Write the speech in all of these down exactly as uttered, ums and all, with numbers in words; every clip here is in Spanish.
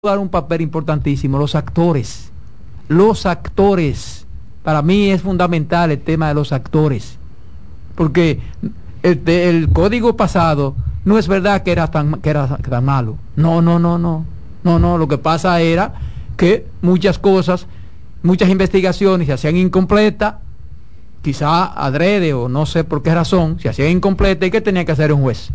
jugar un papel importantísimo los actores. Los actores. Para mí es fundamental el tema de los actores. Porque el, el código pasado no es verdad que era tan, que era tan malo. No, no, no, no. No, no. Lo que pasa era que muchas cosas, muchas investigaciones se hacían incompletas, quizá adrede o no sé por qué razón, se hacían incompletas. ¿Y qué tenía que hacer un juez?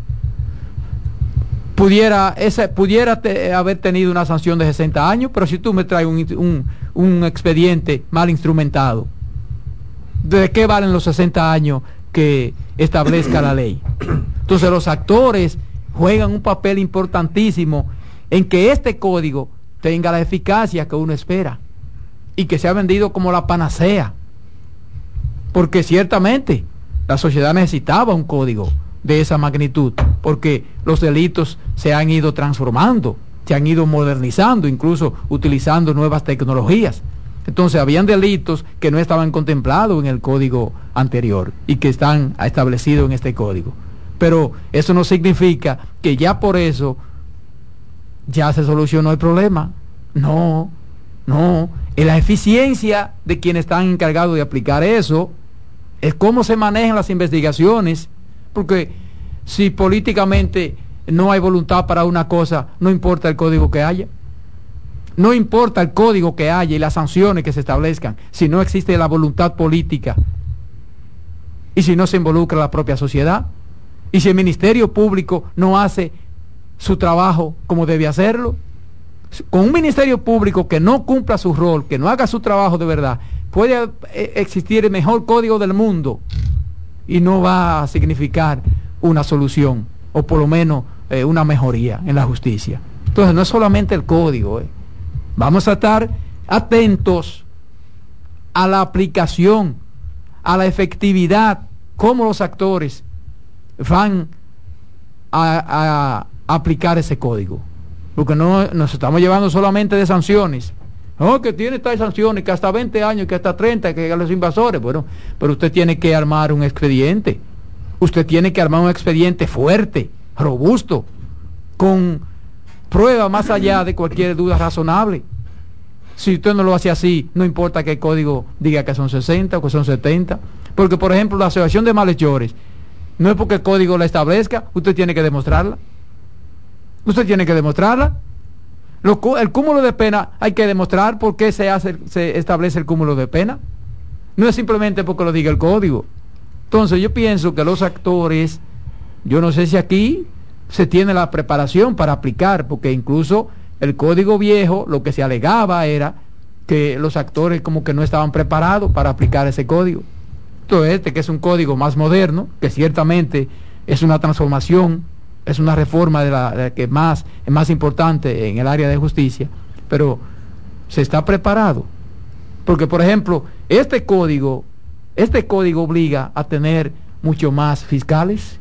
Pudiera ese pudiera te, haber tenido una sanción de sesenta años, pero si tú me traes un, un, un expediente mal instrumentado, ¿de qué valen los sesenta años que establezca la ley? Entonces los actores juegan un papel importantísimo en que este código tenga la eficacia que uno espera y que sea vendido como la panacea, porque ciertamente la sociedad necesitaba un código de esa magnitud, porque los delitos se han ido transformando, se han ido modernizando, incluso utilizando nuevas tecnologías. Entonces habían delitos que no estaban contemplados en el código anterior y que están establecidos en este código. Pero eso no significa que ya por eso ya se solucionó el problema. No, no. En la eficiencia de quienes están encargados de aplicar eso es cómo se manejan las investigaciones. Porque si políticamente no hay voluntad para una cosa, no importa el código que haya. No importa el código que haya y las sanciones que se establezcan, si no existe la voluntad política y si no se involucra la propia sociedad, y si el Ministerio Público no hace su trabajo como debe hacerlo. Con un Ministerio Público que no cumpla su rol, que no haga su trabajo de verdad, puede existir el mejor código del mundo y no va a significar una solución, o por lo menos eh, una mejoría en la justicia. Entonces no es solamente el código, eh. Vamos a estar atentos a la aplicación, a la efectividad, cómo los actores van a, a, a aplicar ese código, porque no nos estamos llevando solamente de sanciones. No, que tiene estas sanciones, que hasta veinte años, que hasta treinta, que a los invasores. Bueno, pero usted tiene que armar un expediente. Usted tiene que armar un expediente fuerte, robusto, con prueba más allá de cualquier duda razonable. Si usted no lo hace así, no importa que el código diga que son sesenta o que son setenta. Porque, por ejemplo, la asociación de malhechores, no es porque el código la establezca, usted tiene que demostrarla. Usted tiene que demostrarla. Lo, el cúmulo de pena hay que demostrar por qué se hace, se establece el cúmulo de pena. No es simplemente porque lo diga el código. Entonces yo pienso que los actores, yo no sé si aquí se tiene la preparación para aplicar, porque incluso el código viejo lo que se alegaba era que los actores como que no estaban preparados para aplicar ese código. Entonces este, que es un código más moderno, que ciertamente es una transformación, es una reforma de la, de la que más es más importante en el área de justicia, pero se está preparado, porque por ejemplo este código este código obliga a tener mucho más fiscales,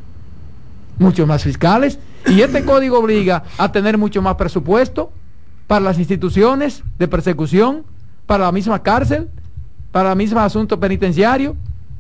mucho más fiscales, y este código obliga a tener mucho más presupuesto para las instituciones de persecución, para la misma cárcel, para el mismo asunto penitenciario,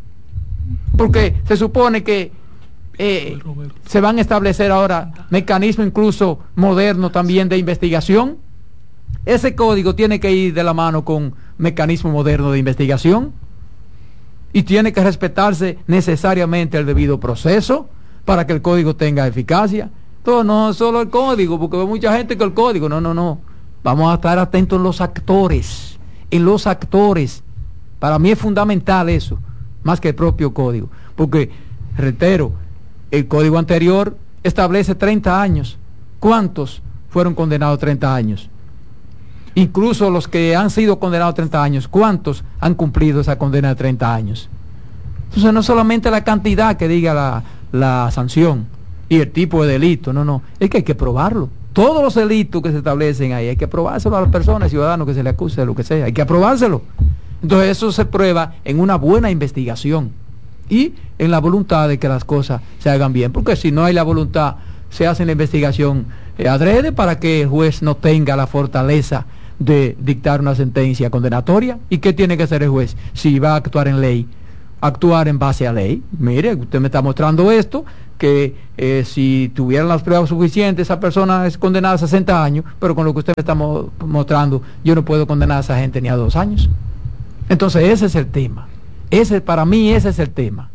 porque se supone que Eh, se van a establecer ahora mecanismos incluso modernos también de investigación. Ese código tiene que ir de la mano con mecanismos modernos de investigación y tiene que respetarse necesariamente el debido proceso para que el código tenga eficacia. Todo no solo el código, porque hay mucha gente que el código, no, no, no. Vamos a estar atentos en los actores, en los actores. Para mí es fundamental eso, más que el propio código, porque, reitero, el código anterior establece treinta años. ¿Cuántos fueron condenados a treinta años? Incluso los que han sido condenados a treinta años, ¿cuántos han cumplido esa condena de treinta años? Entonces no solamente la cantidad que diga la, la sanción y el tipo de delito, no, no, es que hay que probarlo. Todos los delitos que se establecen ahí hay que probárselo a las personas, ciudadanos que se le acuse de lo que sea, hay que aprobárselo. Entonces eso se prueba en una buena investigación y en la voluntad de que las cosas se hagan bien, porque si no hay la voluntad, se hace la investigación eh, adrede para que el juez no tenga la fortaleza de dictar una sentencia condenatoria. ¿Y qué tiene que hacer el juez? Si va a actuar en ley, actuar en base a ley. Mire, usted me está mostrando esto, que eh, si tuvieran las pruebas suficientes, esa persona es condenada a sesenta años, pero con lo que usted me está mo mostrando, yo no puedo condenar a esa gente ni a dos años. Entonces ese es el tema. Ese, para mí ese es el tema.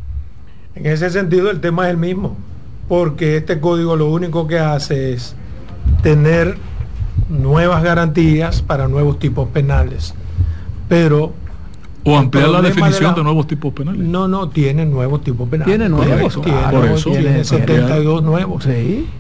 En ese sentido el tema es el mismo, porque este código lo único que hace es tener nuevas garantías para nuevos tipos penales, pero o ampliar la definición de, la, de nuevos tipos penales. No, no, tiene nuevos tipos penales. Tiene nuevos, tiene, claro, tiene, por eso, tiene setenta y dos nuevos. Sí.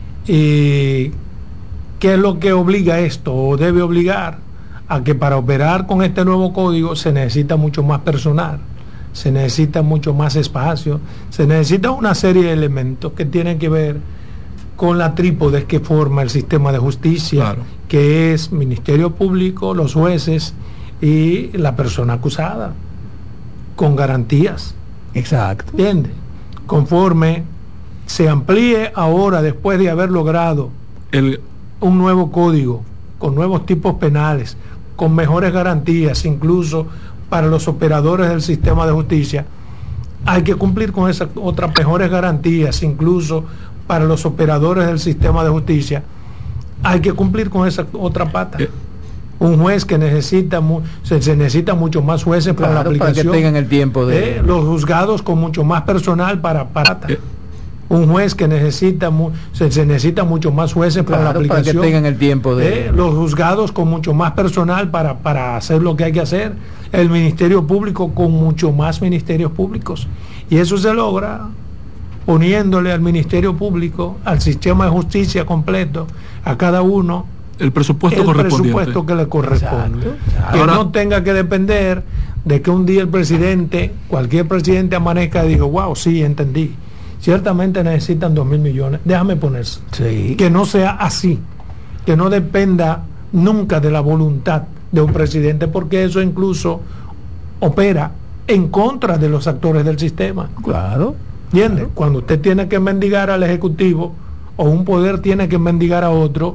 ¿Y qué es lo que obliga esto, o debe obligar? A que para operar con este nuevo código se necesita mucho más personal, se necesita mucho más espacio, se necesita una serie de elementos que tienen que ver con la trípode que forma el sistema de justicia, claro, que es Ministerio Público, los jueces y la persona acusada, con garantías. Exacto. ¿Entiendes? Conforme se amplíe ahora, después de haber logrado el, un nuevo código, con nuevos tipos penales, con mejores garantías, incluso para los operadores del sistema de justicia, hay que cumplir con esas otras mejores garantías, incluso para los operadores del sistema de justicia, hay que cumplir con esa otra pata. Eh. Un juez que necesita mu se, se necesita mucho más jueces, claro, para la aplicación, para que tengan el tiempo de eh, los juzgados con mucho más personal para para eh. un juez que necesita mu se, se necesita mucho más jueces, claro, para la aplicación, para que tengan el tiempo de eh, los juzgados con mucho más personal para para hacer lo que hay que hacer, el Ministerio Público con mucho más ministerios públicos, y eso se logra poniéndole al Ministerio Público, al sistema de justicia completo, a cada uno el presupuesto el correspondiente, presupuesto que le corresponde. Exacto, exacto. Que Ahora, no tenga que depender de que un día el presidente, cualquier presidente amanezca y diga, wow, sí, entendí, ciertamente necesitan dos mil millones, déjame ponerse. Sí. Que no sea así, que no dependa nunca de la voluntad de un presidente, porque eso incluso opera en contra de los actores del sistema. Claro. ¿Entiende? Claro. Cuando usted tiene que mendigar al Ejecutivo, o un poder tiene que mendigar a otro,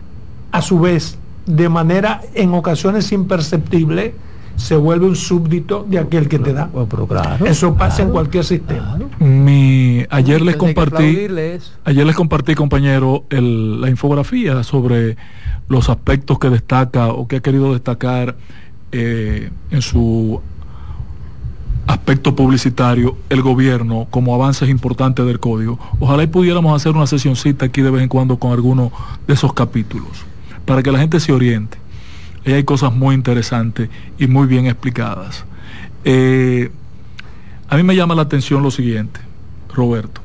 a su vez, de manera en ocasiones imperceptible, se vuelve un súbdito de aquel que te da. Pero, pero claro, eso pasa, claro, en cualquier sistema. Claro. Mi, ayer les compartí, eso. ayer les compartí, compañero, el, la infografía sobre los aspectos que destaca o que ha querido destacar eh, en su aspecto publicitario el gobierno como avances importantes del código. Ojalá y pudiéramos hacer una sesioncita aquí de vez en cuando con algunos de esos capítulos, para que la gente se oriente. Ahí hay cosas muy interesantes y muy bien explicadas. Eh, a mí me llama la atención lo siguiente, Roberto.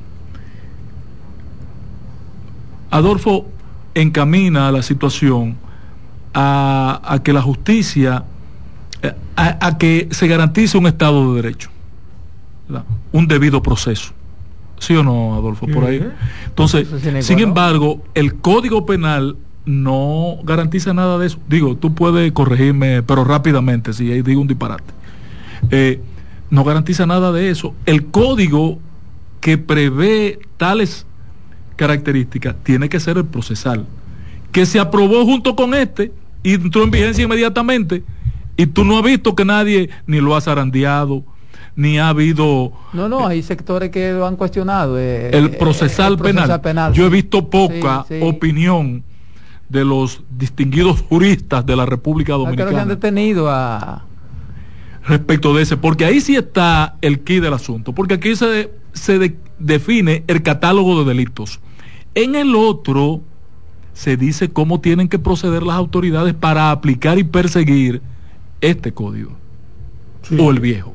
Adolfo encamina la situación a, a que la justicia, a, a que se garantice un Estado de Derecho, ¿verdad? Un debido proceso. ¿Sí o no, Adolfo? Por ahí. Entonces, sin embargo, el Código Penal no garantiza nada de eso. Digo, tú puedes corregirme, pero rápidamente, si digo un disparate. Eh, no garantiza nada de eso. El código que prevé tales características tiene que ser el procesal, que se aprobó junto con este y entró en vigencia inmediatamente, y tú no has visto que nadie ni lo ha zarandeado, ni ha habido... No, no, hay sectores que lo han cuestionado. Eh, el, procesal el procesal penal. penal Yo sí. he visto poca sí, sí. opinión de los distinguidos juristas de la República Dominicana. Creo que han detenido a... respecto de ese, porque ahí sí está el quid del asunto, porque aquí se, se de, define el catálogo de delitos. En el otro se dice cómo tienen que proceder las autoridades para aplicar y perseguir este código, sí. o el viejo.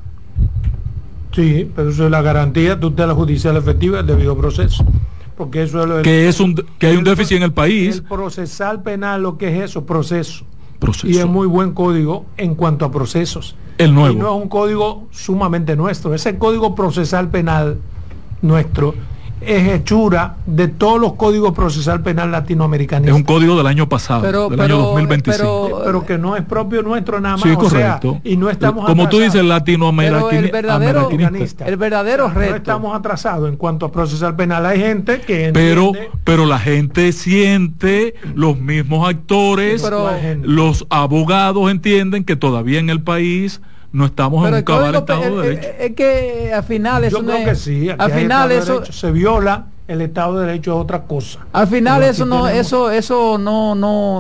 Sí, pero eso es la garantía de usted, la judicial efectiva, el debido proceso. Porque eso es lo que es un que hay un déficit en el país. El procesal penal, lo que es eso, proceso. Proceso. Y es muy buen código en cuanto a procesos. El nuevo. Y no es un código sumamente nuestro. Ese código procesal penal nuestro es hechura de todos los códigos procesal penal latinoamericanos. Es un código del año pasado, pero, del pero, año dos mil veinticinco. Pero, pero que no es propio nuestro nada más. Sí, o correcto. Sea, y no estamos como atrasados. tú dices, latinoamericanista. El verdadero, el verdadero reto. No estamos atrasados en cuanto a procesal penal. Hay gente que pero, entiende, pero la gente siente, los mismos actores, pero, los abogados entienden que todavía en el país no estamos Pero en un cabal código, Estado el, de Derecho. Es, es que al final eso Yo no creo es, que sí, aquí al hay final Estado de eso Derecho, se viola el Estado de Derecho, es otra cosa. al final Pero eso aquí no tenemos- eso eso no no